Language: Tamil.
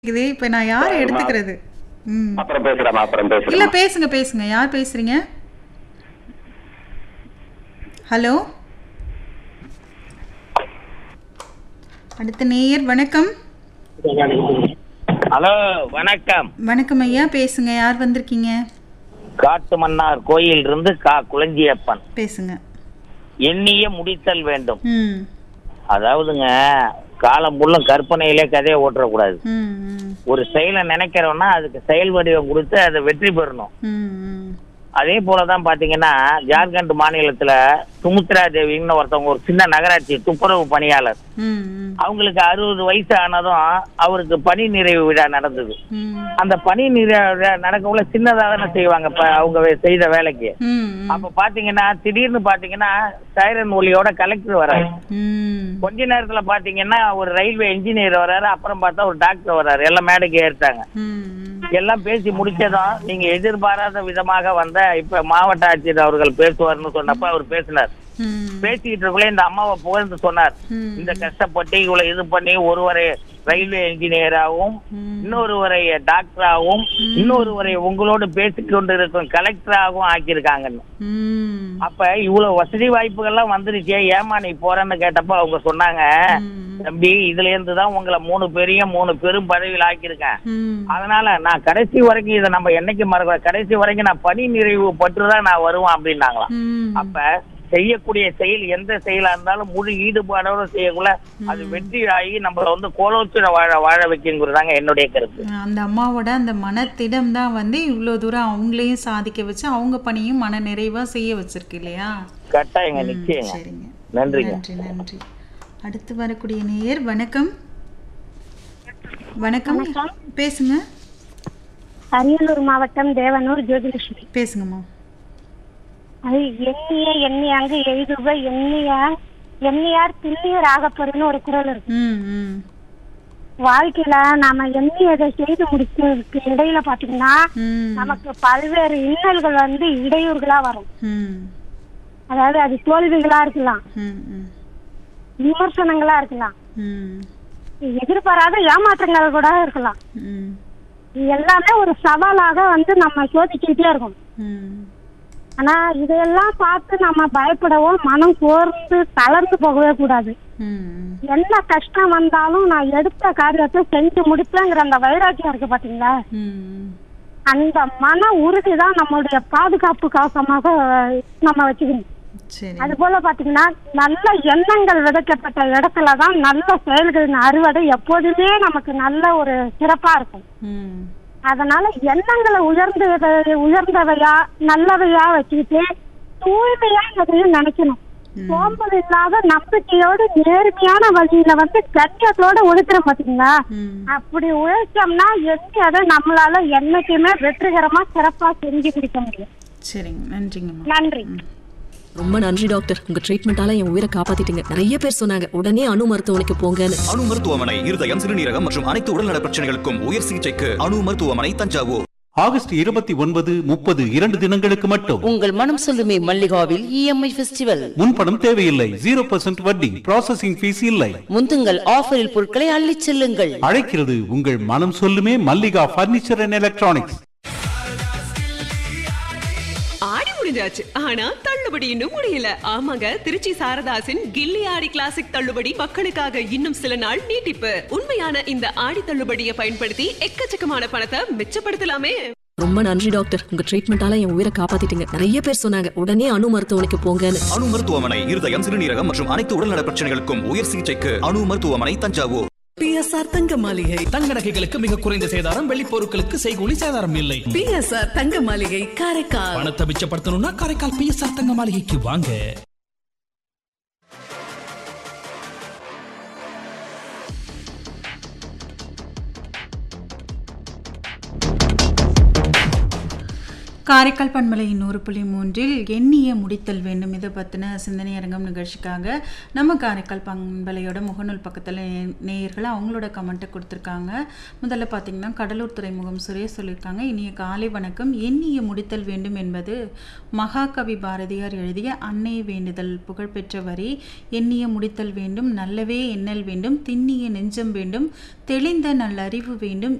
இது இப்ப நான் யார சரிம்மா. எடுத்துக்கிறது? ம். அப்புறம் பேசுறேம்மா, அப்புறம் இல்ல பேசுறேம்மா. பேசுங்க, பேசுங்க. யார் பேசுறீங்க? ஹலோ? அடுத்த நேயர் வணக்கம். ஹலோ, வணக்கம். வணக்கம் ஐயா. பேசுங்க. யார் வந்திருக்கீங்க? காட்டு மன்னார் கோயில் இருந்து குளஞ்சியப்பன். பேசுங்க. எண்ணிய முடித்தல் வேண்டும். ம். அதாவதுங்க, காலம் முள்ளும் கற்பனையிலே கதையை ஓட்டக்கூடாது. ம். ம். ஒரு செயலை நினைக்கிறோம்னா அதுக்கு செயல் வடிவம் கொடுத்து அதை வெற்றி பெறணும். ம். ம். அதே போலதான் பாத்தீங்கன்னா, ஜார்க்கண்ட் மாநிலத்துல சுமித்ரா தேவின்னு ஒருத்தவங்க, ஒரு சின்ன நகராட்சி துப்புரவு பணியாளர். ம். ம். அவங்களுக்கு 60 வயசு ஆனதும் அவருக்கு பணி நிறைவு விழா நடந்தது. ம். அந்த பணி நிறைவு விழா நடக்கக்குள்ள சின்னதாக தானே செய்வாங்க அவங்க செய்த வேலைக்கு. ம். அப்ப பாத்தீங்கன்னா, திடீர்னு பாத்தீங்கன்னா சைரன் ஒலியோட கலெக்டர் வராரு. ம். கொஞ்ச நேரத்துல பாத்தீங்கன்னா ஒரு ரயில்வே இன்ஜினியர் வராரு. அப்புறம் பார்த்தா ஒரு டாக்டர் வராரு. எல்லாம் மேடைக்கு ஏறிட்டாங்க. ம். எல்லாம் பேசி முடிச்சதும், நீங்க எதிர்பாராத விதமாக வந்த இப்ப மாவட்ட ஆட்சியர் அவர்கள் பேசுவார்னு சொன்னப்ப அவர் பேசினார். ம். பேசிக்கிட்டு இருக்கல இந்த அம்மாவை புகழ்ந்து சொன்னார். ம். இந்த கஷ்டப்பட்டு இவ்வளவு இது பண்ணி ஒருவரை ரயில்வே இன்ஜினியராகவும், இன்னொருவரை டாக்டராகவும், இன்னொருவரை உங்களோடு பேசிக் கொண்டு இருக்கும் கலெக்டராகவும் ஆக்கியிருக்காங்கன்னு. ம். அப்ப இவ்வளவு வசதி வாய்ப்புகள்லாம் வந்துருச்சே, ஏமா நீ போறேன்னு கேட்டப்ப அவங்க சொன்னாங்க, தம்பி இதுல இருந்து தான் உங்களை 3 பேரையும் 3 பெரும் பதவியில் ஆக்கியிருக்கேன். ம். அதனால நான் கடைசி வரைக்கும் இதை நம்ம என்னைக்கு மறக்க, கடைசி வரைக்கும் நான் பணி நிறைவு பற்றுதான் நான் வருவேன் அப்படின்னாங்களாம். ம். அப்ப செய்யக்கூடிய செயல் எந்த செயலா இருந்தாலும் முழு ஈடுபாடோட செய்யக்குள்ள அது வெற்றி ஆகி நம்மள கோலோச்சுட வாழ வைக்குங்கிறதாங்க என்னுடைய கருத்து. அந்த அம்மாவோட அந்த மனத்திடம் தான் இவ்வளவு தூரம் அவங்களையும் சாதிக்க வச்சு அவங்க பணியும் மன நிறைவா செய்ய வச்சிருக்கு இல்லையா? கட்டாயங்க, நிச்சயங்க. சரிங்க. நன்றிங்க. நன்றி, நன்றி. அடுத்து வரக்கூடிய நேயர் வணக்கம். வணக்கம். பேசுங்க. அரியலூர் மாவட்டம் தேவனூர் ஜோதிலட்சுமி. பேசுங்கம்மா. அது எண்ணியாங்க எழுதுக எண்ணியார் திண்ணியர் ஆகப்பொருள்னு ஒரு குறள் இருக்கு. ம். ம். வாழ்க்கையில நாம எண்ணியதை செய்து முடிச்சதுக்கு இடையில பாத்தீங்கன்னா ம். நமக்கு பல்வேறு இன்னல்கள் இடையூறுகளா வரும். ம். அதாவது அது தோல்விகளா இருக்கலாம், ம். ம். விமர்சனங்களா இருக்கலாம், ம். எதிர்பாராத ஏமாற்றங்கள் கூட இருக்கலாம். ம். இது எல்லாமே ஒரு சவாலாக நம்ம சோதிச்சுக்கிட்டே இருக்கும். ம். ஆனா இதையெல்லாம் பார்த்து நம்ம பயப்படவோ மனம் சோர்ந்து தளர்ந்து போகவே கூடாது. ம். என்ன கஷ்டம் வந்தாலும் நான் எடுத்த காரியத்தை செஞ்சு முடிப்பேங்கிற அந்த வைராக்கியம் இருக்கு பாத்தீங்களா, ம். அந்த மன உறுதிதான் நம்மளுடைய பாதுகாப்பு கவசமாக நம்ம வச்சுக்கணும். சரி. அது போல பாத்தீங்கன்னா, நல்ல எண்ணங்கள் விதைக்கப்பட்ட இடத்துலதான் நல்ல செயல்களின் அறுவடை எப்போதுமே நமக்கு நல்ல ஒரு சிறப்பா இருக்கும். ம். அதனால எண்ணங்களை உயர்ந்தவையா நல்லவையா வச்சுக்கிட்டு தூய்மையா எதையும் நினைக்கணும். சோம்பல் இல்லாத நம்பிக்கையோடு நேர்மையான வழியில கண்ணியத்தோட உழைக்கிறோம் பாத்தீங்களா, அப்படி உழைச்சோம்னா அதை நம்மளால என்னைக்குமே வெற்றிகரமா சிறப்பா செஞ்சு முடிக்க முடியும். சரிங்க. நன்றிங்கம்மா. நன்றி. ரொம்ப நன்றி டாக்டர். உங்க ட்ரீட்மெண்டால என் உயிரை காப்பாத்திட்டீங்க. நிறைய பேர் சொன்னாங்க உடனே அணு மருத்துவமனைக்கு போங்கன்னு. அணு மருத்துவமனை இருதயம், சிறுநீரகம் மற்றும் அனைத்து உடல்நல பிரச்சனைகளுக்கும் உயர் சிகிச்சைக்கு அணு மருத்துவமனை, தஞ்சாவூர். ஆகஸ்ட் 29, 30 2 தினங்களுக்கு மட்டும் உங்கள் மனம் சொல்லுமே மல்லிகாவில் இஎம்ஐ ஃபெஸ்டிவல். முன்பணம் தேவையில்லை. 0% வட்டி. ப்ராசஸிங் ஃபீஸ் இல்லை. முந்துங்கள் ஆஃபரில் பொருட்களை அள்ளிச் செல்லுங்கள். அழைக்கிறது உங்கள் மனம் சொல்லுமே மல்லிகா பர்னிச்சர் அண்ட் எலக்ட்ரானிக்ஸ். ஆடி முடிஞ்சாச்சு, ஆனா தள்ளுபடி இன்னும் முடியல. ஆமாங்க, திருச்சி சாரதாசின் கில்லி ஆடி கிளாசிக் தள்ளுபடி மக்களுக்காக இன்னும் சில நாள் நீட்டிப்பு. உண்மையான இந்த ஆடி தள்ளுபடியை பயன்படுத்தி எக்கச்சக்கமான பணத்தை மிச்சப்படுத்தலாமே. ரொம்ப நன்றி டாக்டர். உங்க ட்ரீட்மெண்டால என் உயிரை காப்பாத்திட்டீங்க. நிறைய பேர் சொன்னாங்க உடனே அணு மருத்துவமனைக்கு போங்கன்னு. அணு மருத்துவமனை இருதயம், சிறுநீரகம் மற்றும் அனைத்து உடல்நல பிரச்சனைகளுக்கும் உயர் சிகிச்சைக்கு அணு மருத்துவமனை, தஞ்சாவூர். பிஎஸ்ஆர் தங்க மாளிகை. தங்க நகைகளுக்கு மிக குறைந்த சேதாரம், வெள்ளி பொருட்களுக்கு செய்கூலி சேதாரம் இல்லை. பிஎஸ்ஆர் தங்க மாளிகை காரைக்கால். பணத்தை மிச்சப்படுத்தணும்னா காரைக்கால் பிஎஸ்ஆர் தங்க மாளிகைக்கு வாங்க. காரைக்கால் பண்பலை 100.3 எண்ணிய முடித்தல் வேண்டும் இதை பற்றின சிந்தனை அரங்கம் நிகழ்ச்சிக்காக நம்ம காரைக்கால் பண்பலையோட முகநூல் பக்கத்தில் நேயர்கள் அவங்களோட கமெண்ட்டை கொடுத்துருக்காங்க. முதல்ல பார்த்திங்கன்னா கடலூர் துறைமுகம் சுரேஷ் சொல்லியிருக்காங்க, இனிய காலை வணக்கம். எண்ணிய முடித்தல் வேண்டும் என்பது மகாகவி பாரதியார் எழுதிய அன்னை வேண்டுதல் புகழ்பெற்ற வரி. எண்ணிய முடித்தல் வேண்டும், நல்லவே எண்ணல் வேண்டும், திண்ணிய நெஞ்சம் வேண்டும், தெளிந்த நல்லறிவு வேண்டும்,